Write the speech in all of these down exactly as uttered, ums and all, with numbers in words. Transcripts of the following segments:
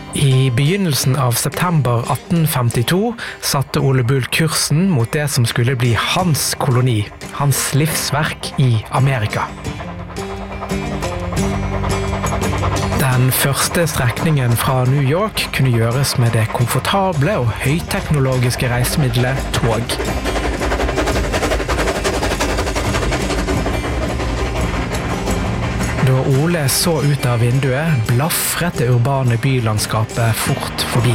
I begynnelsen av september atten femtito satte Ole Bull kursen mot det som skulle bli hans koloni, hans livsverk i Amerika. Den første strekningen fra New York kunne gjøres med det komfortable og høyteknologiske reisemiddelet tog. Da Ole så ut av vinduet, blaffret det urbane bylandskapet fort forbi.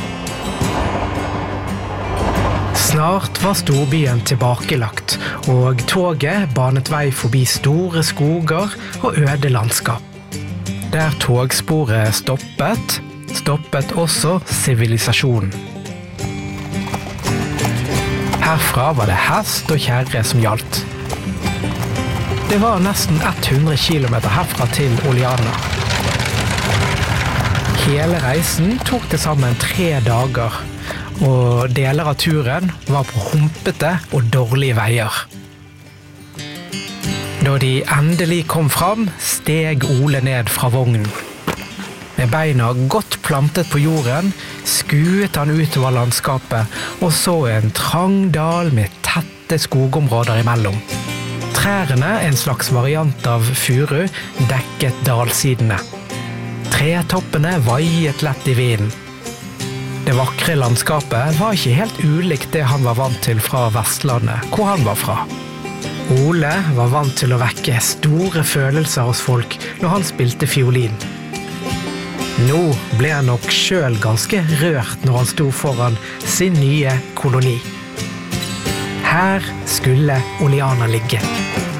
Snart var storbyen tilbakelagt, og toget banet vei forbi store skoger og øde landskap. Der togsporet stoppet, stoppet også sivilisasjonen. Herfra var det hest og kjerre som gjaldt. Det var nesten hundre kilometer herfra til Oleana. Hele reisen tok det sammen tre dager, og deler av turen var på humpete og dårlige veier. Da de endelig kom fram, steg Ole ned fra vognen. Med beina godt plantet på jorden, skuet han utover landskapet og så en trang dal med tette skogområder imellom. Trærne, en slags variant av furu, dekket dalsidene. Tretoppene vaiet lett i vinden. Det vakre landskapet var ikke helt ulikt det han var vant til fra Vestlandet, hvor han var fra. Ole var vant til å vekke store følelser hos folk når han spilte fiolin. Nå ble han nok selv ganske rørt når han sto foran sin nye koloni. Her skulle Oleana ligge.